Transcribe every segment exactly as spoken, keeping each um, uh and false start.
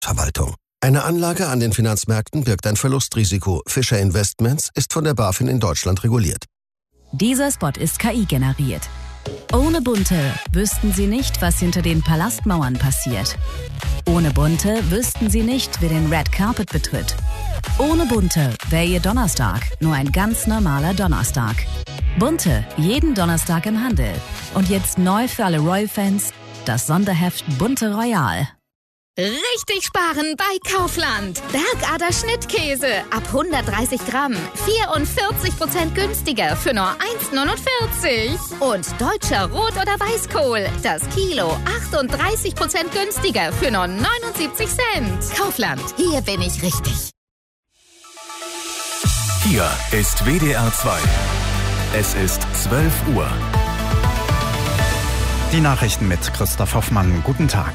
Verwaltung. Eine Anlage an den Finanzmärkten birgt ein Verlustrisiko. Fischer Investments ist von der BaFin in Deutschland reguliert. Dieser Spot ist K I generiert. Ohne Bunte wüssten Sie nicht, was hinter den Palastmauern passiert. Ohne Bunte wüssten Sie nicht, wer den Red Carpet betritt. Ohne Bunte wäre Ihr Donnerstag nur ein ganz normaler Donnerstag. Bunte, jeden Donnerstag im Handel. Und jetzt neu für alle Royal-Fans, das Sonderheft Bunte Royal. Richtig sparen bei Kaufland. Bergader Schnittkäse ab hundertdreißig Gramm. vierundvierzig Prozent günstiger für nur eins Komma neunundvierzig. Und deutscher Rot- oder Weißkohl. Das Kilo achtunddreißig Prozent günstiger für nur neunundsiebzig Cent. Kaufland, hier bin ich richtig. Hier ist W D R zwei. Es ist zwölf Uhr. Die Nachrichten mit Christoph Hoffmann. Guten Tag.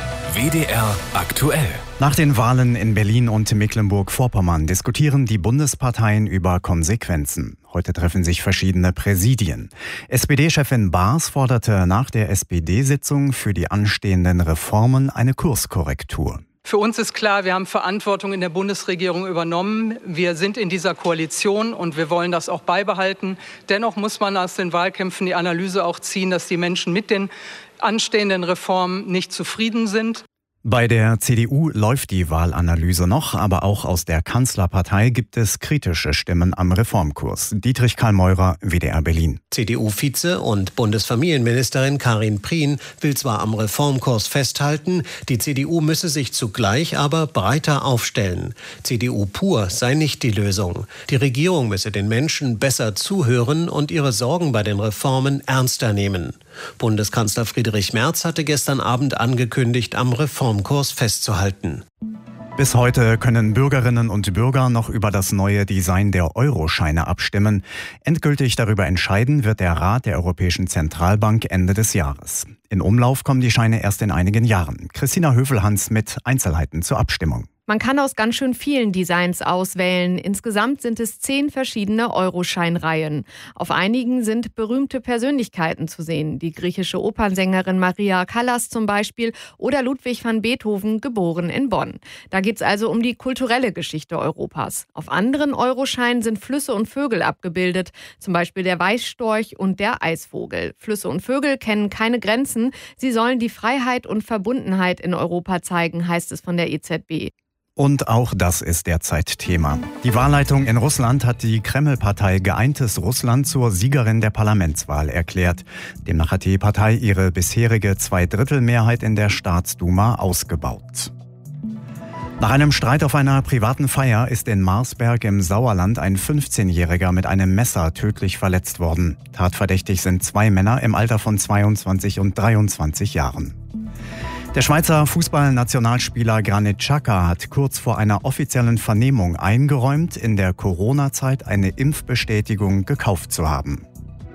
W D R aktuell. Nach den Wahlen in Berlin und Mecklenburg-Vorpommern diskutieren die Bundesparteien über Konsequenzen. Heute treffen sich verschiedene Präsidien. S P D-Chefin Baas forderte nach der S P D-Sitzung für die anstehenden Reformen eine Kurskorrektur. Für uns ist klar, wir haben Verantwortung in der Bundesregierung übernommen. Wir sind in dieser Koalition und wir wollen das auch beibehalten. Dennoch muss man aus den Wahlkämpfen die Analyse auch ziehen, dass die Menschen mit den anstehenden Reformen nicht zufrieden sind. Bei der C D U läuft die Wahlanalyse noch, aber auch aus der Kanzlerpartei gibt es kritische Stimmen am Reformkurs. Dietrich Karl-Meurer, W D R Berlin. C D U-Vize und Bundesfamilienministerin Karin Prien will zwar am Reformkurs festhalten, die C D U müsse sich zugleich aber breiter aufstellen. C D U pur sei nicht die Lösung. Die Regierung müsse den Menschen besser zuhören und ihre Sorgen bei den Reformen ernster nehmen. Bundeskanzler Friedrich Merz hatte gestern Abend angekündigt, am Reformkurs festzuhalten. Bis heute können Bürgerinnen und Bürger noch über das neue Design der Euroscheine abstimmen. Endgültig darüber entscheiden wird der Rat der Europäischen Zentralbank Ende des Jahres. In Umlauf kommen die Scheine erst in einigen Jahren. Christina Höfelhans mit Einzelheiten zur Abstimmung. Man kann aus ganz schön vielen Designs auswählen. Insgesamt sind es zehn verschiedene Euroscheinreihen. Auf einigen sind berühmte Persönlichkeiten zu sehen. Die griechische Opernsängerin Maria Callas zum Beispiel oder Ludwig van Beethoven, geboren in Bonn. Da geht es also um die kulturelle Geschichte Europas. Auf anderen Euroscheinen sind Flüsse und Vögel abgebildet. Zum Beispiel der Weißstorch und der Eisvogel. Flüsse und Vögel kennen keine Grenzen. Sie sollen die Freiheit und Verbundenheit in Europa zeigen, heißt es von der E Z B. Und auch das ist derzeit Thema. Die Wahlleitung in Russland hat die Kreml-Partei Geeintes Russland zur Siegerin der Parlamentswahl erklärt. Demnach hat die Partei ihre bisherige Zweidrittelmehrheit in der Staatsduma ausgebaut. Nach einem Streit auf einer privaten Feier ist in Marsberg im Sauerland ein fünfzehnjähriger mit einem Messer tödlich verletzt worden. Tatverdächtig sind zwei Männer im Alter von zweiundzwanzig und dreiundzwanzig Jahren. Der Schweizer Fußballnationalspieler Granit Xhaka hat kurz vor einer offiziellen Vernehmung eingeräumt, in der Corona-Zeit eine Impfbestätigung gekauft zu haben.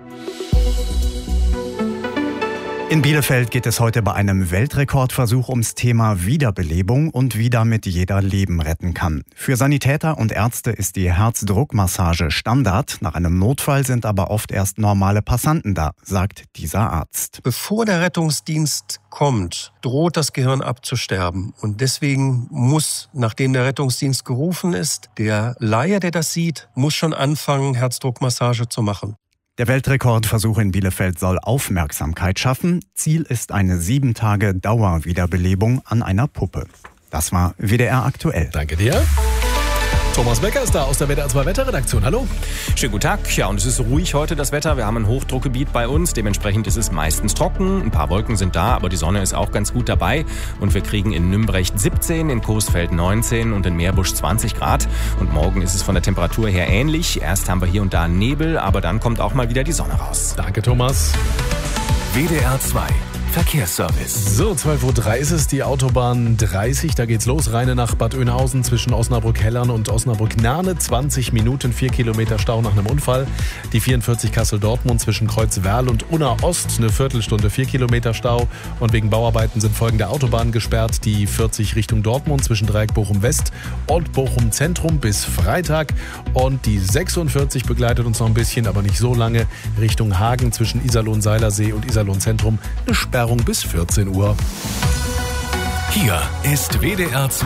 In Bielefeld geht es heute bei einem Weltrekordversuch ums Thema Wiederbelebung und wie damit jeder Leben retten kann. Für Sanitäter und Ärzte ist die Herzdruckmassage Standard. Nach einem Notfall sind aber oft erst normale Passanten da, sagt dieser Arzt. Bevor der Rettungsdienst kommt, droht das Gehirn abzusterben. Und deswegen muss, nachdem der Rettungsdienst gerufen ist, der Laie, der das sieht, muss schon anfangen, Herzdruckmassage zu machen. Der Weltrekordversuch in Bielefeld soll Aufmerksamkeit schaffen. Ziel ist eine sieben Tage Dauerwiederbelebung an einer Puppe. Das war W D R aktuell. Danke dir. Thomas Becker ist da aus der W D R zwei Wetterredaktion. Hallo. Schönen guten Tag. Ja, und es ist ruhig heute, das Wetter. Wir haben ein Hochdruckgebiet bei uns. Dementsprechend ist es meistens trocken. Ein paar Wolken sind da, aber die Sonne ist auch ganz gut dabei. Und wir kriegen in Nümbrecht siebzehn, in Coesfeld neunzehn und in Meerbusch zwanzig Grad. Und morgen ist es von der Temperatur her ähnlich. Erst haben wir hier und da Nebel, aber dann kommt auch mal wieder die Sonne raus. Danke, Thomas. W D R zwei Verkehrsservice. So, zwölf Uhr drei ist es, die Autobahn dreißig, da geht's los. Reine nach Bad Oeynhausen zwischen Osnabrück-Hellern und Osnabrück-Nahne. zwanzig Minuten, vier Kilometer Stau nach einem Unfall. Die vierundvierzig Kassel-Dortmund zwischen Kreuzwerl und Unna-Ost, eine Viertelstunde, vier Kilometer Stau. Und wegen Bauarbeiten sind folgende Autobahnen gesperrt. Die vierzig Richtung Dortmund zwischen Dreieck Bochum-West und Bochum-Zentrum bis Freitag. Und die sechsundvierzig begleitet uns noch ein bisschen, aber nicht so lange, Richtung Hagen zwischen Iserlohn-Seilersee und Iserlohn-Zentrum. Eine Sperrung bis vierzehn Uhr. Hier ist W D R zwei.